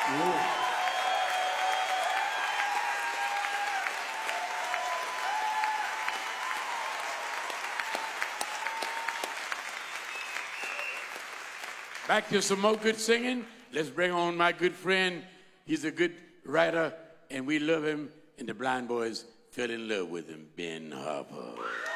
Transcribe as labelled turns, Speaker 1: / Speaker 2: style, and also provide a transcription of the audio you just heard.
Speaker 1: Back to some more good singing. Let's bring on my good friend. He's a good writer, and we love him. And the Blind Boys fell in love with him, Ben Harper.